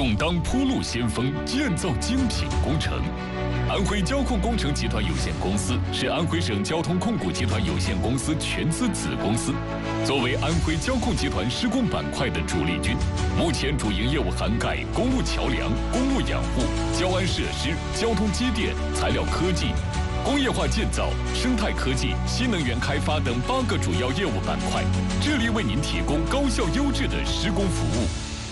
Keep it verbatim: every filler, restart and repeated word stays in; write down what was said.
勇当铺路先锋，建造精品工程。安徽交控工程集团有限公司是安徽省交通控股集团有限公司全资子公司，作为安徽交控集团施工板块的主力军，目前主营业务涵盖公路桥梁、公路养护、交安设施、交通机电、材料科技、工业化建造、生态科技、新能源开发等八个主要业务板块，致力为您提供高效优质的施工服务。